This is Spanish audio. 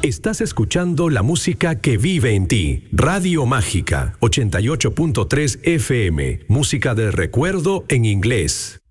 Estás escuchando la música que vive en ti. Radio Mágica, 88.3 FM. Música de recuerdo en inglés.